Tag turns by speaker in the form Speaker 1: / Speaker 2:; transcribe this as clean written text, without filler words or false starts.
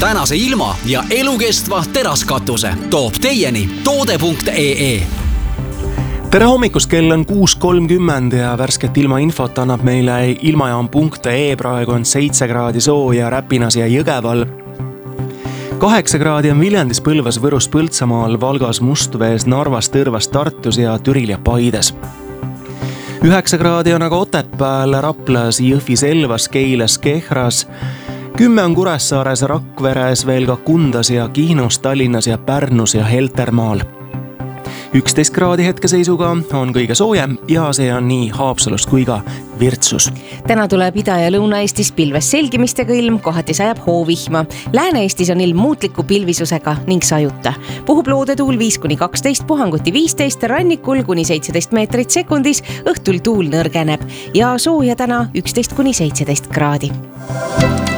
Speaker 1: tänase ilma ja elukestva teraskatuse toob teieni toode.ee.
Speaker 2: Tere hommikust, kell on 6.30 ja värsket ilmainfot annab meile ilmajaam.ee. Praegu on 7 kraadi sooja Räpinas ja Jõgeval. 8 kraadi on Viljandis, Põlvas, Võrus, Põltsamaal, Valgas, Mustvees, Narvas, Tõrvas, Tartus ja Türil ja Paides. 9 kraadi on aga Otepääl, Raplas, Jõhvis, Elvas, Keilas, Kehras. 10 on Kuressaares, Rakveres, veel ka Kundas ja Kihnus, Tallinnas ja Pärnus ja Heltermaal. 11 kraadi hetkeseisuga on kõige soojem ja see on nii Haapsalus kui ka Virtsus.
Speaker 3: Täna tuleb Ida- ja Lõuna-Eestis pilves selgimistega ilm, kohati sajab hoovihma. Lääne-Eestis on ilm muutliku pilvisusega ning sajuta. Puhub loodetuul 5-12, puhanguti 15, rannikul kuni 17 meetrit sekundis, õhtul tuul nõrgeneb ja sooja täna 11-17 kraadi.